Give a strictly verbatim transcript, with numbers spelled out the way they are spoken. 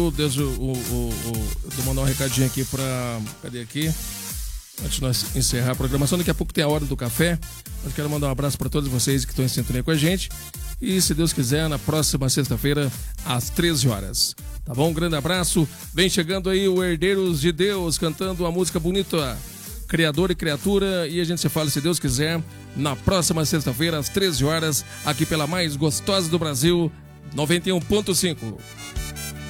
Desde o, o, o, eu vou mandar um recadinho aqui pra. Cadê aqui? Antes de nós encerrar a programação, daqui a pouco tem a hora do café. Eu quero mandar um abraço para todos vocês que estão em sintonia com a gente. E se Deus quiser, na próxima sexta-feira, às treze horas. Tá bom? Um grande abraço. Vem chegando aí o Herdeiros de Deus, cantando uma música bonita, Criador e Criatura. E a gente se fala, se Deus quiser, na próxima sexta-feira, às treze horas, aqui pela mais gostosa do Brasil, noventa e um ponto cinco.